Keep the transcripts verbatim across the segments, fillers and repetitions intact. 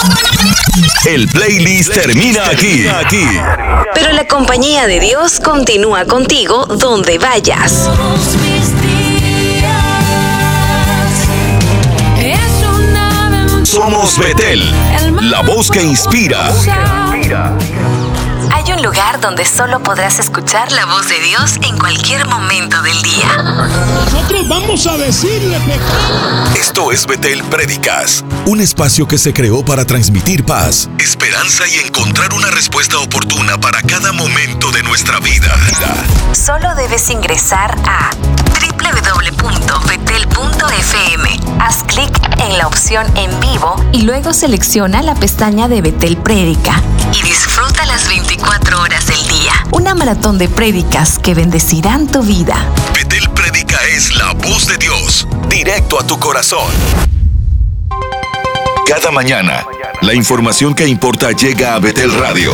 El playlist termina aquí. aquí. Pero la compañía de Dios continúa contigo donde vayas. Somos Betel, la voz que inspira. Hay un lugar donde solo podrás escuchar la voz de Dios en cualquier momento del día. Nosotros vamos a decirle pecado. Esto es Betel Prédicas, un espacio que se creó para transmitir paz, esperanza y encontrar una respuesta oportuna para cada momento de nuestra vida. Solo debes ingresar a doble u doble u doble u punto betel punto efe eme. Haz clic en la opción en vivo y luego selecciona la pestaña de Betel Prédica y disfruta las veinticuatro horas del día. Una maratón de prédicas que bendecirán tu vida. Betel Prédica es la voz de Dios, directo a tu corazón. Cada mañana, la información que importa llega a Betel Radio.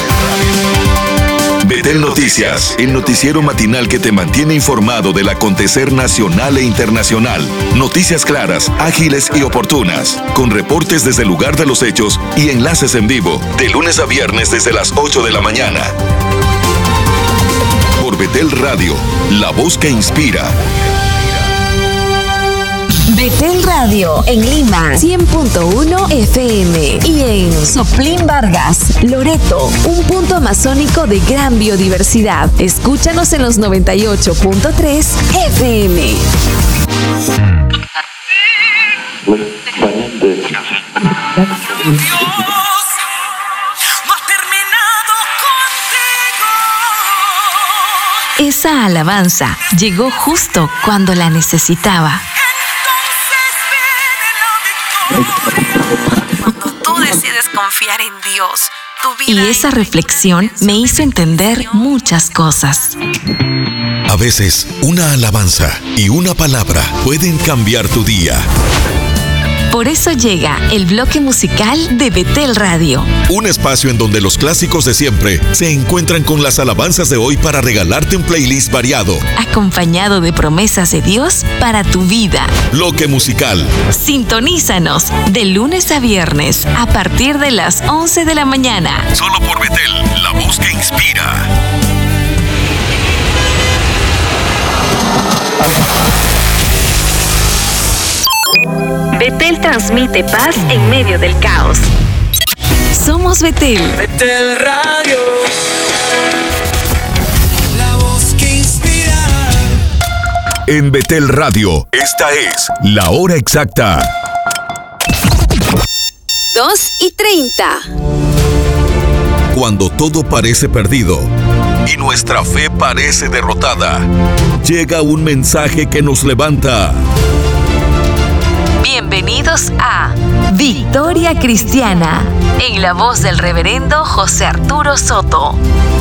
Betel Noticias, el noticiero matinal que te mantiene informado del acontecer nacional e internacional. Noticias claras, ágiles y oportunas, con reportes desde el lugar de los hechos y enlaces en vivo, de lunes a viernes desde las ocho de la mañana. Por Betel Radio, la voz que inspira. Betel Radio en Lima, cien punto uno efe eme y en Soplín Vargas, Loreto, un punto amazónico de gran biodiversidad. Escúchanos en los noventa y ocho punto tres efe eme. Esa alabanza llegó justo cuando la necesitaba. Cuando tú decides confiar en Dios, tu vida. Y esa reflexión me hizo entender muchas cosas. A veces, una alabanza y una palabra pueden cambiar tu día. Por eso llega el bloque musical de Betel Radio. Un espacio en donde los clásicos de siempre se encuentran con las alabanzas de hoy para regalarte un playlist variado, acompañado de promesas de Dios para tu vida. Bloque musical. Sintonízanos de lunes a viernes a partir de las once de la mañana. Solo por Betel, la voz que inspira. Betel transmite paz en medio del caos. Somos Betel. Betel Radio. La voz que inspira. En Betel Radio, esta es la hora exacta. dos y treinta. Cuando todo parece perdido y nuestra fe parece derrotada, llega un mensaje que nos levanta. Bienvenidos a Victoria Cristiana, en la voz del reverendo José Arturo Soto.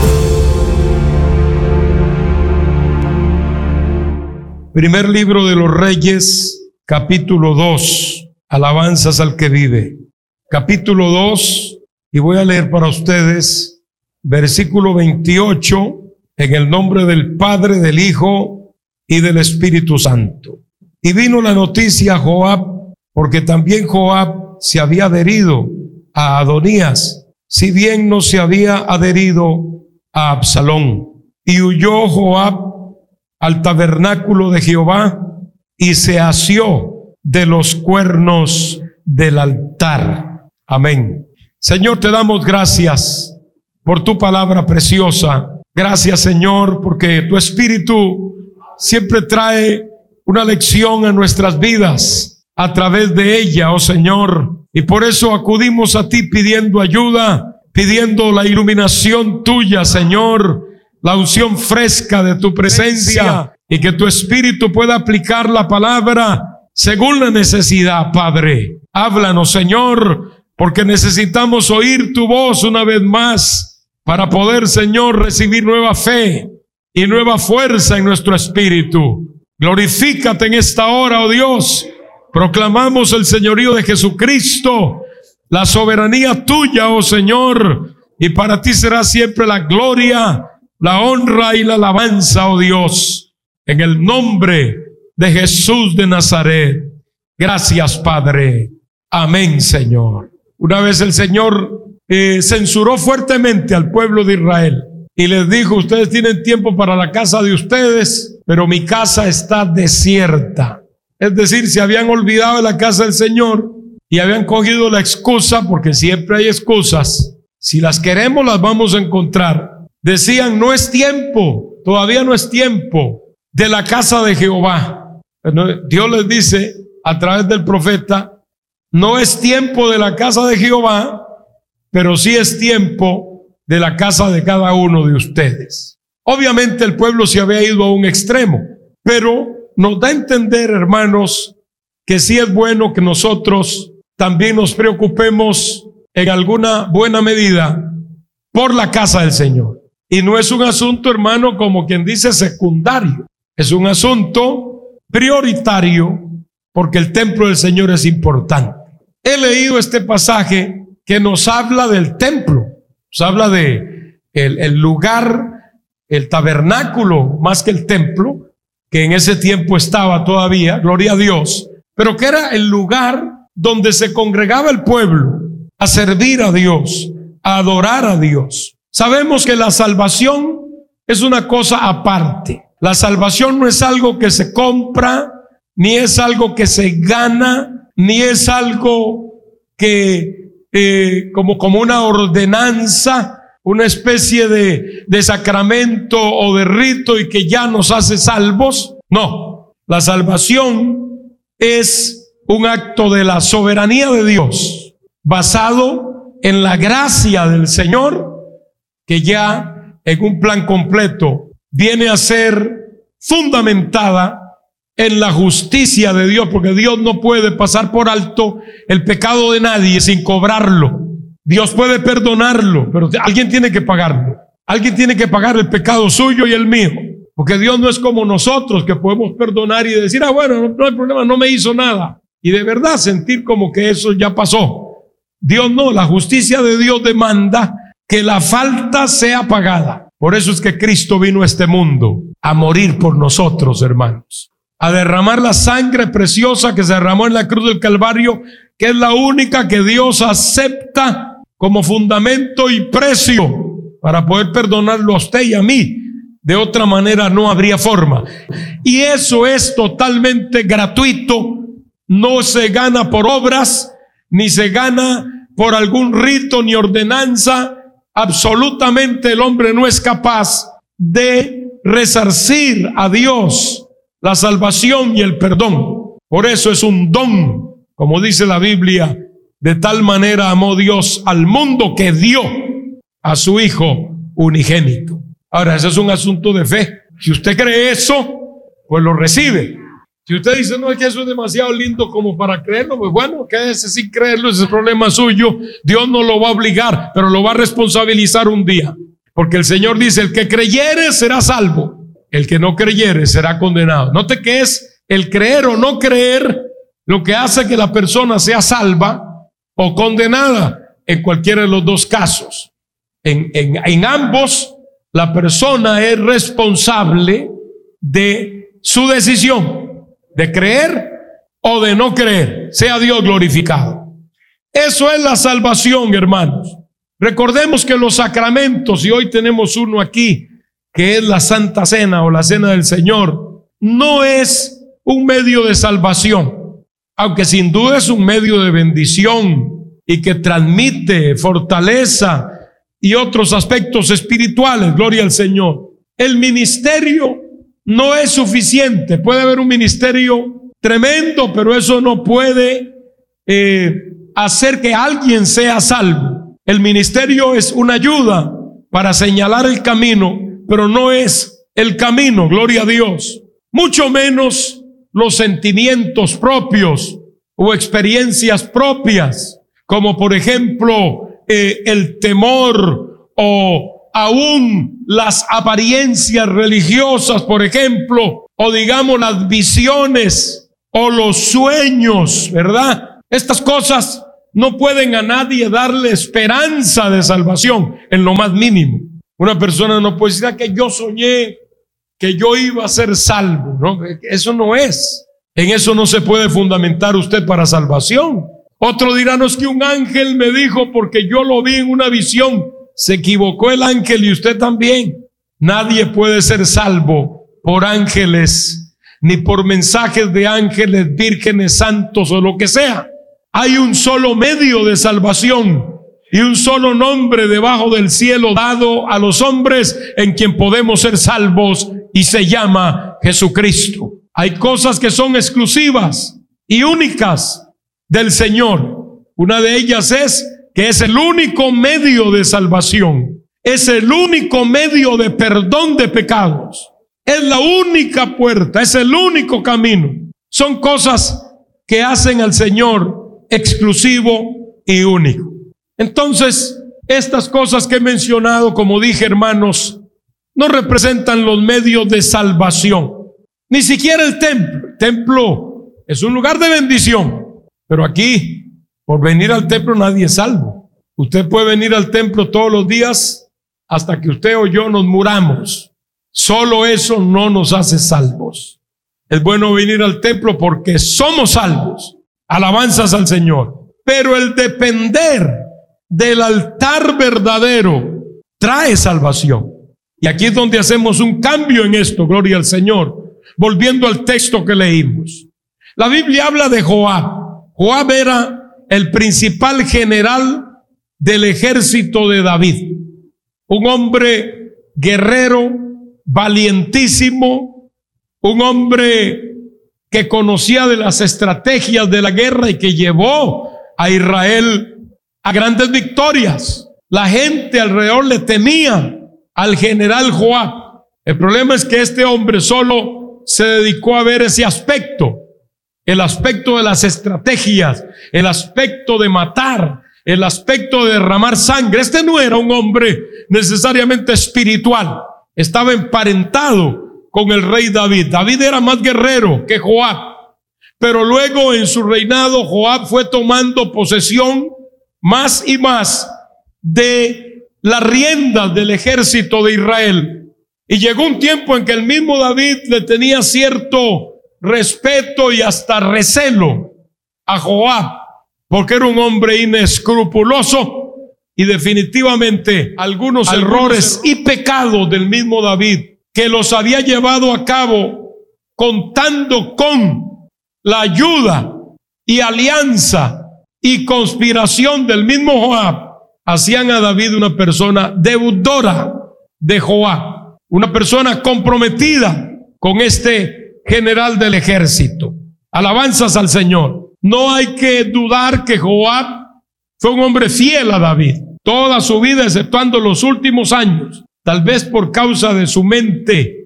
Primer libro de los Reyes, capítulo dos, alabanzas al que vive. Capítulo dos, y voy a leer para ustedes, versículo veintiocho, en el nombre del Padre, del Hijo y del Espíritu Santo. Y vino la noticia a Joab, porque también Joab se había adherido a Adonías, si bien no se había adherido a Absalón. Y huyó Joab al tabernáculo de Jehová y se asió de los cuernos del altar. Amén. Señor, te damos gracias por tu palabra preciosa. Gracias, Señor, porque tu Espíritu siempre trae una lección a nuestras vidas a través de ella, oh Señor. Y por eso acudimos a ti pidiendo ayuda, pidiendo la iluminación tuya, Señor, la unción fresca de tu presencia, y que tu Espíritu pueda aplicar la palabra según la necesidad, Padre. Háblanos, Señor, porque necesitamos oír tu voz una vez más para poder, Señor, recibir nueva fe y nueva fuerza en nuestro espíritu. Glorifícate en esta hora, oh Dios. Proclamamos el señorío de Jesucristo, la soberanía tuya, oh Señor, y para ti será siempre la gloria, la honra y la alabanza, oh Dios, en el nombre de Jesús de Nazaret. Gracias, Padre. Amén, Señor. Una vez el Señor eh, censuró fuertemente al pueblo de Israel y les dijo: ustedes tienen tiempo para la casa de ustedes, pero mi casa está desierta. Es decir, se habían olvidado de la casa del Señor y habían cogido la excusa, porque siempre hay excusas. Si las queremos, las vamos a encontrar. Decían: no es tiempo, todavía no es tiempo de la casa de Jehová. Dios les dice a través del profeta: no es tiempo de la casa de Jehová, pero sí es tiempo de la casa de cada uno de ustedes. Obviamente el pueblo se había ido a un extremo, pero nos da a entender, hermanos, que sí es bueno que nosotros también nos preocupemos en alguna buena medida por la casa del Señor. Y no es un asunto, hermano, como quien dice secundario. Es un asunto prioritario, porque el templo del Señor es importante. He leído este pasaje que nos habla del templo. Nos habla de el, el lugar, el tabernáculo, más que el templo, que en ese tiempo estaba todavía, gloria a Dios, pero que era el lugar donde se congregaba el pueblo a servir a Dios, a adorar a Dios. Sabemos que la salvación es una cosa aparte. La salvación no es algo que se compra, ni es algo que se gana, ni es algo que eh, como, como una ordenanza, una especie de, de sacramento o de rito y que ya nos hace salvos. No, la salvación es un acto de la soberanía de Dios, basado en la gracia del Señor, que ya en un plan completo viene a ser fundamentada en la justicia de Dios, porque Dios no puede pasar por alto el pecado de nadie sin cobrarlo. Dios puede perdonarlo, pero alguien tiene que pagarlo. Alguien tiene que pagar el pecado suyo y el mío, porque Dios no es como nosotros, que podemos perdonar y decir: ah, bueno, no, no hay problema, no me hizo nada, y de verdad sentir como que eso ya pasó. Dios no, la justicia de Dios demanda que la falta sea pagada. Por eso es que Cristo vino a este mundo a morir por nosotros, hermanos, a derramar la sangre preciosa que se derramó en la cruz del Calvario, que es la única que Dios acepta como fundamento y precio para poder perdonarlo a usted y a mí. De otra manera no habría forma. Y eso es totalmente gratuito. No se gana por obras, ni se gana por algún rito ni ordenanza. Absolutamente el hombre no es capaz de resarcir a Dios la salvación y el perdón. Por eso es un don, como dice la Biblia: de tal manera amó Dios al mundo que dio a su Hijo unigénito. Ahora, ese es un asunto de fe. Si usted cree eso, pues lo recibe. Si usted dice: no, es que eso es demasiado lindo como para creerlo, pues bueno, quédese sin creerlo, ese es problema suyo. Dios no lo va a obligar, pero lo va a responsabilizar un día. Porque el Señor dice: el que creyere será salvo, el que no creyere será condenado. Note que es el creer o no creer lo que hace que la persona sea salva o condenada, en cualquiera de los dos casos. En, en, en ambos, la persona es responsable de su decisión, de creer o de no creer. Sea Dios glorificado. Eso es la salvación, hermanos. Recordemos que los sacramentos, y hoy tenemos uno aquí, que es la Santa Cena o la Cena del Señor, no es un medio de salvación, aunque sin duda es un medio de bendición y que transmite fortaleza y otros aspectos espirituales. Gloria al Señor. El ministerio no es suficiente. Puede haber un ministerio tremendo, pero eso no puede eh, hacer que alguien sea salvo. El ministerio es una ayuda para señalar el camino, pero no es el camino. Gloria a Dios. Mucho menos los sentimientos propios o experiencias propias, como por ejemplo eh, el temor o aún las apariencias religiosas, por ejemplo, o digamos las visiones o los sueños, ¿verdad? Estas cosas no pueden a nadie darle esperanza de salvación en lo más mínimo. Una persona no puede decir: que yo soñé que yo iba a ser salvo, ¿no? Eso no es. En eso no se puede fundamentar usted para salvación. Otro dirá, no es que un ángel me dijo porque yo lo vi en una visión. Se equivocó el ángel y usted también. Nadie puede ser salvo por ángeles, ni por mensajes de ángeles, vírgenes, santos o lo que sea. Hay un solo medio de salvación y un solo nombre debajo del cielo dado a los hombres en quien podemos ser salvos, y se llama Jesucristo. Hay cosas que son exclusivas y únicas del Señor. Una de ellas es que es el único medio de salvación, es el único medio de perdón de pecados, es la única puerta, es el único camino. Son cosas que hacen al Señor exclusivo y único. Entonces, estas cosas que he mencionado, como dije, hermanos, no representan los medios de salvación, ni siquiera el templo. El templo es un lugar de bendición, pero aquí, por venir al templo, nadie es salvo. Usted puede venir al templo todos los días hasta que usted o yo nos muramos. Solo eso no nos hace salvos. Es bueno venir al templo porque somos salvos. Alabanzas al Señor. Pero el depender del altar verdadero trae salvación. Y aquí es donde hacemos un cambio en esto, gloria al Señor. Volviendo al texto que leímos. La Biblia habla de Joab. Joab era el principal general del ejército de David. Un hombre guerrero, valientísimo, un hombre que conocía de las estrategias de la guerra y que llevó a Israel a grandes victorias. La gente alrededor le temía al general Joab. El problema es que este hombre solo se dedicó a ver ese aspecto, el aspecto de las estrategias, el aspecto de matar, el aspecto de derramar sangre. Este no era un hombre necesariamente espiritual, estaba emparentado con el rey David. David era más guerrero que Joab, pero luego en su reinado Joab fue tomando posesión más y más de las riendas del ejército de Israel. Y llegó un tiempo en que el mismo David le tenía cierto respeto y hasta recelo a Joab, porque era un hombre inescrupuloso y definitivamente algunos, algunos errores y pecados del mismo David, que los había llevado a cabo contando con la ayuda y alianza y conspiración del mismo Joab, hacían a David una persona deudora de Joab, una persona comprometida con este general del ejército. Alabanzas al Señor. No hay que dudar que Joab fue un hombre fiel a David toda su vida, exceptuando los últimos años, tal vez por causa de su mente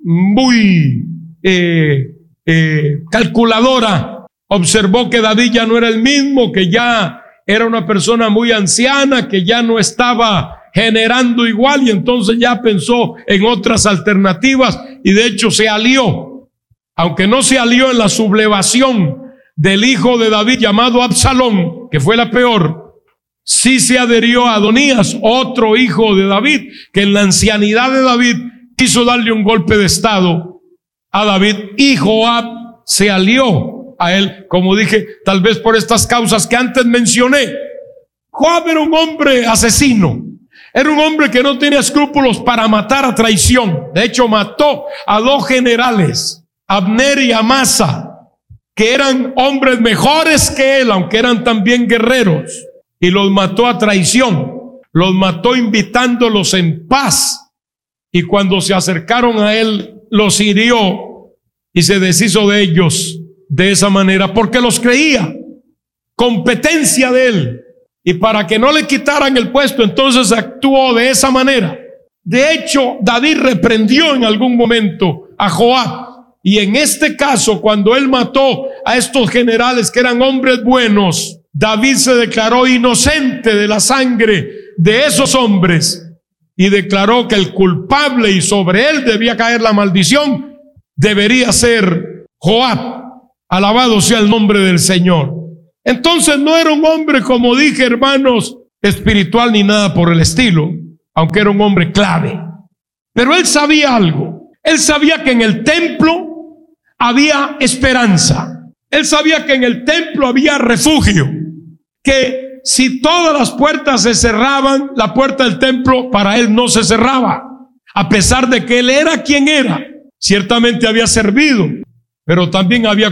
muy eh, eh, calculadora. Observó que David ya no era el mismo, que ya era una persona muy anciana, que ya no estaba generando igual, y entonces ya pensó en otras alternativas y de hecho se alió, aunque no se alió en la sublevación del hijo de David llamado Absalón, que fue la peor. Sí se adherió a Adonías, otro hijo de David, que en la ancianidad de David quiso darle un golpe de estado a David, y Joab se alió a él, como dije, tal vez por estas causas que antes mencioné. Joab era un hombre asesino, era un hombre que no tenía escrúpulos para matar a traición. De hecho, mató a dos generales, Abner y Amasa, que eran hombres mejores que él, aunque eran también guerreros, y los mató a traición. Los mató invitándolos en paz, y cuando se acercaron a él, los hirió y se deshizo de ellos de esa manera, porque los creía competencia de él, y para que no le quitaran el puesto, entonces actuó de esa manera. De hecho, David reprendió en algún momento a Joab, y en este caso, cuando él mató a estos generales que eran hombres buenos, David se declaró inocente de la sangre de esos hombres y declaró que el culpable, y sobre él debía caer la maldición, debería ser Joab. Alabado sea el nombre del Señor. Entonces no era un hombre, como dije, hermanos, espiritual ni nada por el estilo, aunque era un hombre clave. Pero él sabía algo. Él sabía que en el templo había esperanza. Él sabía que en el templo había refugio. que si todas las puertas se cerraban, la puerta del templo para él no se cerraba, a pesar de que él era quien era. Ciertamente había servido, pero también había